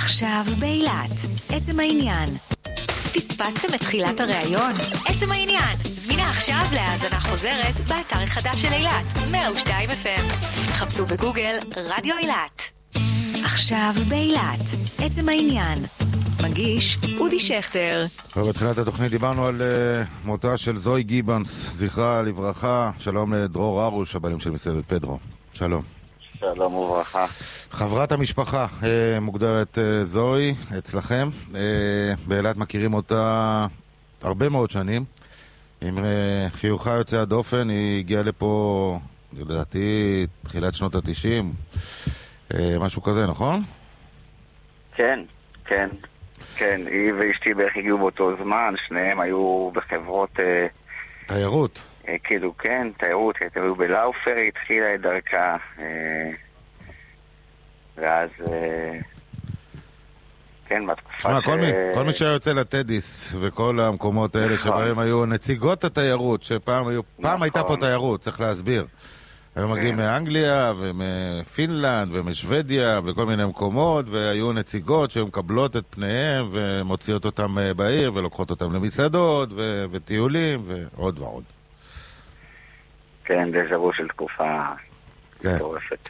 עכשיו באילת, עצם העניין. פספסתם את תחילת הראיון? עצם העניין. זמינה עכשיו להאזנה חוזרת באתר החדש של אילת, 102 FM. חפשו בגוגל רדיו אילת. עכשיו באילת, עצם העניין. מגיש אודי שכטר. בתחילת התוכנית דיברנו על מותה של זוהי גיבונס, זכרה לברכה. שלום לדרור ארוש, הבעלים של מסעדת פדרו. שלום. שלום וברכה. חברת המשפחה מוגדרת זוהי אצלכם. באילת מכירים אותה הרבה מאוד שנים. עם חיוכה יוצא הדופן, היא הגיעה לפה, לדעתי, תחילת שנות ה-90. משהו כזה, נכון? כן, כן. כן, היא ואשתי בערך הגיעו באותו זמן, שניהם היו בחברות... תיירות. כאילו, כן, תיירות, היו בלאופר, היא התחילה את דרכה, ואז... כן, בתקופה כל מי שיוצא לטדיס וכל המקומות האלה שבהם היו נציגות התיירות, פעם הייתה פה תיירות, צריך להסביר. היו מגיעים מאנגליה ומפינלנד ומשוודיה וכל מיני מקומות, והיו נציגות שהיו מקבלות את פניהם ומוציאות אותם בעיר ולוקחות אותם למסעדות וטיולים ועוד ועוד. כן, דז'רו של תקופה מטורפת.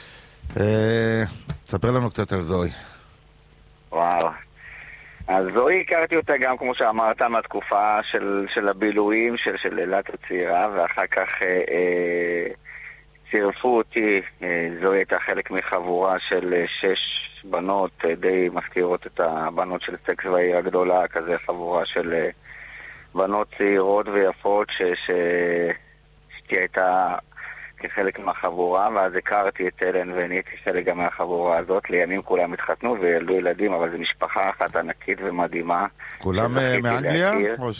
תספר לנו קצת על זוהי. וואו. אז זוהי הכרתי אותה גם, כמו שאמרת, מהתקופה של הבילויים של אילת הצעירה, ואחר כך צירפו אותי. זוהי הייתה חלק מחבורה של 6 בנות, די מזכירות את הבנות של סקס והעיר הגדולה, כזה חבורה של בנות צעירות ויפות שאשתי הייתה כחלק מהחבורה, ואז הכרתי את אלן ונהייתי חלק גם מהחבורה הזאת. לימים כולם התחתנו וילדו ילדים, אבל זו משפחה אחת ענקית ומדהימה. כולם מאנגליה?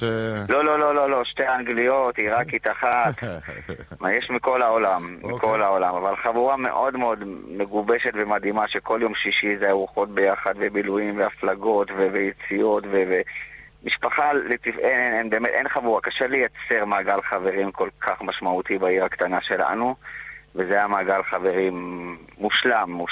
לא, 2 אנגליות, עיראקית אחת. יש מכל העולם, מכל העולם, אבל חבורה מאוד מאוד מגובשת ומדהימה, שכל יום שישי זה ארוחות ביחד ובילויים והפלגות ויציאות משפחה, אין חבורה, קשה לייצר מעגל חברים כל כך משמעותי בעיר הקטנה שלנו, וזה היה מעגל חברים מושלם,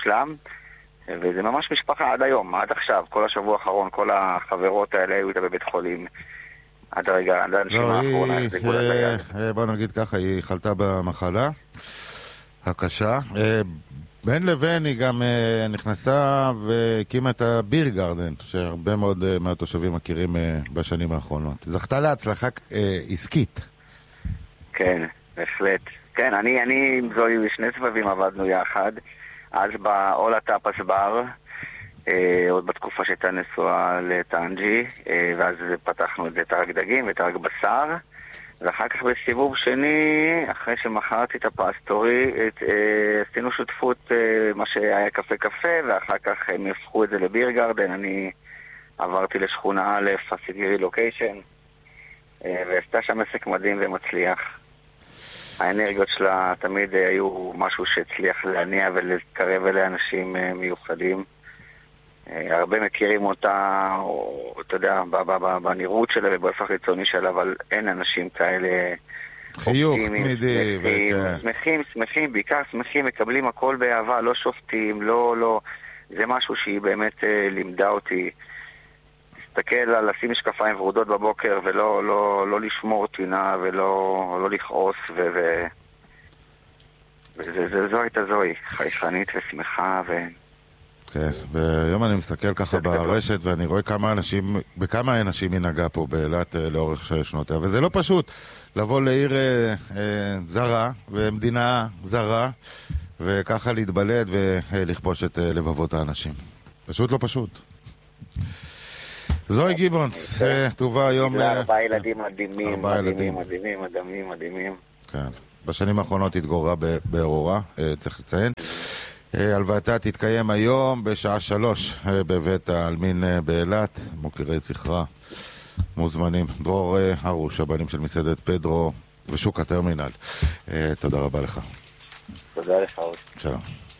וזה ממש משפחה עד היום, עד עכשיו, כל השבוע האחרון, כל החברות האלה היו איתה בבית חולים, עד הרגע, עד הנשימה האחרונה. בוא נגיד ככה, היא חלתה במחלה הקשה. בין לבין היא גם נכנסה והקימה את הביר גרדן, שהרבה מאוד מהתושבים מכירים בשנים האחרונות. זכתה להצלחה עסקית. כן, בהחלט. כן, אני עם זוהי בשני סבבים עבדנו יחד. אז באולה טאפס בר, עוד בתקופה שהייתה נשואה לטנג'י, ואז פתחנו את תרק דגים ותרק בשר. ואחר כך בסיבוב שני, אחרי שמכרתי את הפסטורי, עשינו שותפות מה שהיה קפה, ואחר כך הם הפכו את זה לביר גרדן. אני עברתי לשכונה א', עשיתי רילוקיישן, ועשתה שם עסק מדהים ומצליח. האנרגיות שלה תמיד היו משהו שהצליח להניע ולקרב אליה אנשים מיוחדים. הרבה מכירים אותה, אתה יודע, בנראות שלה ובאופן חיצוני שלה, אבל אין אנשים כאלה חיוך תמידי שמחים, בעיקר שמחים, מקבלים הכל באהבה, לא שופטים, לא, זה משהו שהיא באמת לימדה אותי. להסתכל על לשים משקפיים ורודות בבוקר ולא לשמור טינה ולא לכעוס, וזו הייתה זוהי, חייכנית ושמחה כן, והיום אני מסתכל ככה ברשת ואני רואה בכמה אנשים היא נגעה פה באילת לאורך שנותיה, וזה לא פשוט לבוא לעיר זרה ומדינה זרה וככה להתבלט ולכבוש את לבבות האנשים. פשוט לא פשוט. זוהי גיבונס, טובה היום... 4 ילדים מדהימים. כן, בשנים האחרונות התגוררה בארורה, צריך לציין. הלווייתה תתקיים היום בשעה 3 בבית העלמין באילת, מוקירי זכרה מוזמנים. דרור ארוש, הבעלים של מסעדת פדרו ושוק הטרמינל. תודה רבה לך. תודה לך. שלום.